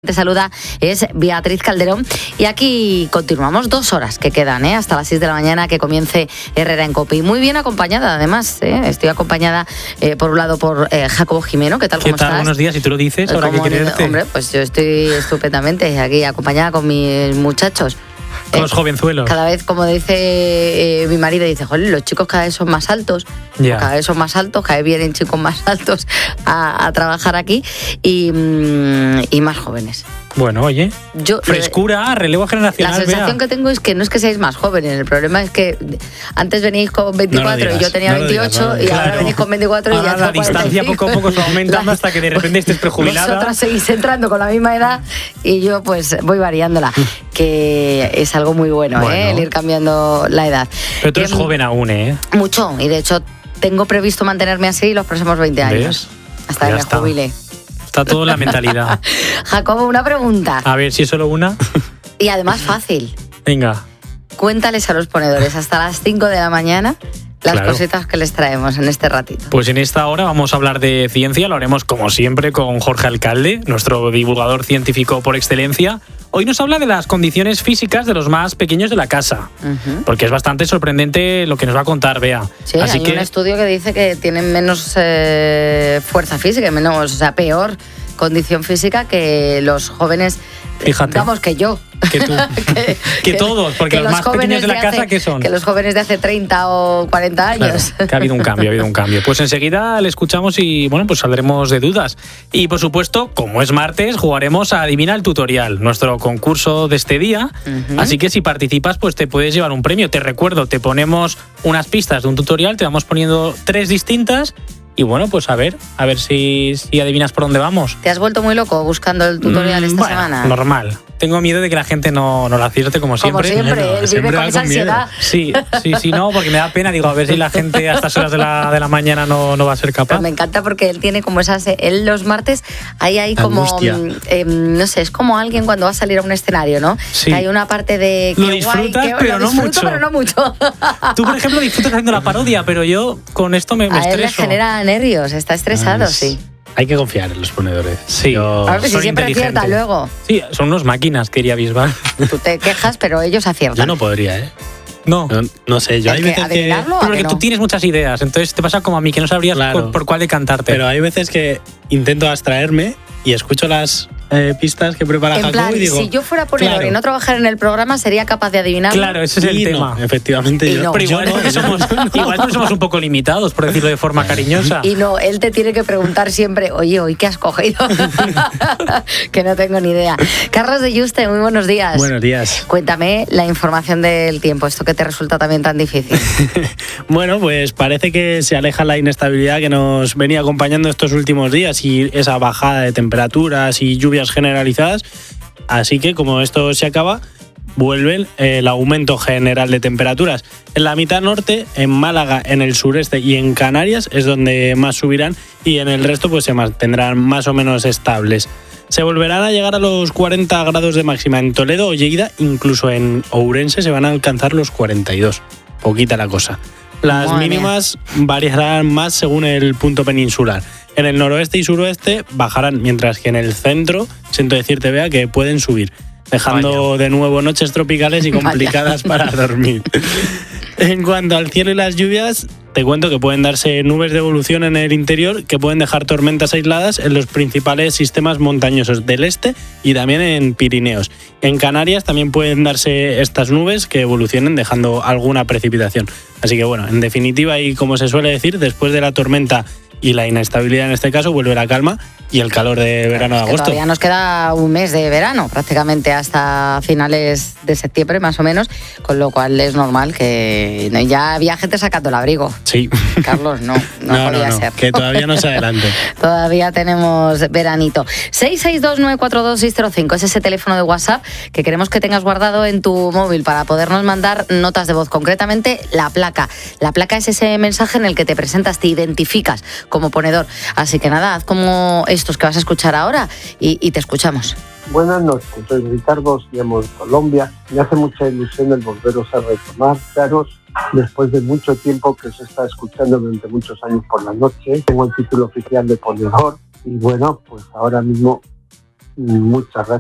te saluda es Beatriz Calderón y aquí continuamos 2 horas que quedan, hasta las 6 de la mañana que comience Herrera en COPE. Y muy bien acompañada además, estoy acompañada por un lado por Jacobo Jimeno. ¿Qué tal? ¿Cómo estás? Buenos días, si tú lo dices, ahora que quieres. Hombre, pues yo estoy estupendamente aquí acompañada con mis muchachos. Con los jovenzuelos. Cada vez, como dice mi marido, dice, joder, los chicos cada vez son más altos, cada vez son más altos, cada vez vienen chicos más altos a trabajar aquí y más jóvenes. Bueno, oye, frescura, relevo generacional. La sensación que tengo es que no es que seáis más jóvenes, el problema es que antes venís con 24 y yo tenía 28 y ahora venís con 24 y ya la distancia poco a poco se va aumentando hasta que de repente estés prejubilada. Vosotras seguís entrando con la misma edad y yo pues voy variándola, que es algo muy bueno, el ir cambiando la edad. Pero tú eres joven aún, Mucho, y de hecho tengo previsto mantenerme así los próximos 20 años. ¿Ves? Hasta que me jubile. Está todo en la mentalidad. Jacobo, una pregunta. A ver, si es solo una. Y además fácil. Venga. Cuéntales a los ponedores hasta las 5 de la mañana las cositas que les traemos en este ratito. Pues en esta hora vamos a hablar de ciencia, lo haremos como siempre con Jorge Alcalde, nuestro divulgador científico por excelencia. Hoy nos habla de las condiciones físicas de los más pequeños de la casa, porque es bastante sorprendente lo que nos va a contar Bea. Sí, hay un estudio que dice que tienen menos fuerza física, peor condición física que los jóvenes. Fíjate. Vamos, que yo. Que tú. que todos, porque que los más pequeños de la casa, ¿qué son? Que los jóvenes de hace 30 o 40 años. Claro, que ha habido un cambio. Pues enseguida le escuchamos y, pues saldremos de dudas. Y, por supuesto, como es martes, jugaremos a Adivina el Tutorial, nuestro concurso de este día. Así que si participas, pues te puedes llevar un premio. Te recuerdo, te ponemos unas pistas de un tutorial, te vamos poniendo 3 distintas. Y pues a ver si adivinas por dónde vamos. ¿Te has vuelto muy loco buscando el tutorial esta semana? Normal. Tengo miedo de que la gente no lo acierte como siempre. Como siempre, él vive con esa ansiedad. Sí, no, porque me da pena. Digo, a ver si la gente a estas horas de la mañana no va a ser capaz. Pero me encanta porque él tiene como esas... Él los martes, ahí hay como... no sé, es como alguien cuando va a salir a un escenario, ¿no? Sí. Que hay una parte de... Lo disfrutas, pero no mucho. Tú, por ejemplo, disfrutas haciendo la parodia, pero yo con esto me estreso. A él le genera nervios, está estresado, sí. Hay que confiar en los ponedores. Sí. A ver, si siempre acierta luego. Sí, son unos máquinas, quería Bisbal. Tú te quejas, pero ellos aciertan. Yo no podría, No sé, yo hay veces que... Porque tú tienes muchas ideas, entonces te pasa como a mí, que no sabrías por cuál decantarte. Pero hay veces que intento abstraerme y escucho las pistas que prepara Jacobo. En plan, y digo, si yo fuera ponedor y no trabajara en el programa, sería capaz de adivinarlo. Claro, ese es el tema. Efectivamente, yo. Pero igual somos un poco limitados, por decirlo de forma cariñosa. Y no, él te tiene que preguntar siempre, oye, ¿hoy qué has cogido? Que no tengo ni idea. Carlos de Yuste, muy buenos días. Buenos días. Cuéntame la información del tiempo, esto que te resulta también tan difícil. Bueno, pues parece que se aleja la inestabilidad que nos venía acompañando estos últimos días y esa bajada de temperaturas y lluvias generalizadas, así que como esto se acaba, vuelve el aumento general de temperaturas. En la mitad norte, en Málaga, en el sureste y en Canarias es donde más subirán y en el resto pues se mantendrán más o menos estables. Se volverán a llegar a los 40 grados de máxima en Toledo o Lleida, incluso en Ourense se van a alcanzar los 42. Poquita la cosa. Las mínimas variarán más según el punto peninsular. En el noroeste y suroeste bajarán, mientras que en el centro, siento decirte, Bea, que pueden subir, dejando de nuevo noches tropicales y complicadas para dormir. En cuanto al cielo y las lluvias, te cuento que pueden darse nubes de evolución en el interior que pueden dejar tormentas aisladas en los principales sistemas montañosos del este y también en Pirineos. En Canarias también pueden darse estas nubes que evolucionen dejando alguna precipitación. Así que en definitiva, y como se suele decir, después de la tormenta y la inestabilidad en este caso, vuelve la calma y el calor de verano de agosto. Todavía nos queda un mes de verano, prácticamente hasta finales de septiembre más o menos, con lo cual es normal que ya había gente sacando el abrigo. Sí. Carlos, no podía ser. Que todavía no se adelante. Todavía tenemos veranito. 662-942-605 es ese teléfono de WhatsApp que queremos que tengas guardado en tu móvil para podernos mandar notas de voz, concretamente la placa. La placa es ese mensaje en el que te presentas, te identificas como ponedor. Así que nada, haz como estos que vas a escuchar ahora y te escuchamos. Buenas noches, soy Ricardo, llamo de Colombia. Me hace mucha ilusión el volveros a retomar, después de mucho tiempo que se está escuchando durante muchos años por la noche. Tengo el título oficial de ponedor y pues ahora mismo muchas gracias